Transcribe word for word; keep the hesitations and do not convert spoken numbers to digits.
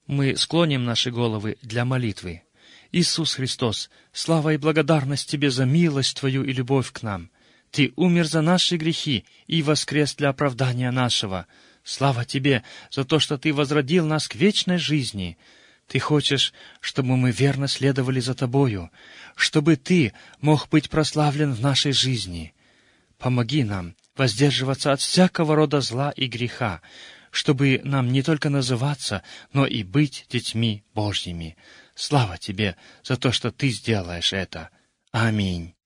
Мы склоним наши головы для молитвы. Иисус Христос, слава и благодарность Тебе за милость Твою и любовь к нам. Ты умер за наши грехи и воскрес для оправдания нашего. Слава Тебе за то, что Ты возродил нас к вечной жизни. Ты хочешь, чтобы мы верно следовали за Тобою, чтобы Ты мог быть прославлен в нашей жизни. Помоги нам воздерживаться от всякого рода зла и греха, чтобы нам не только называться, но и быть детьми Божьими. Слава Тебе за то, что Ты сделаешь это. Аминь.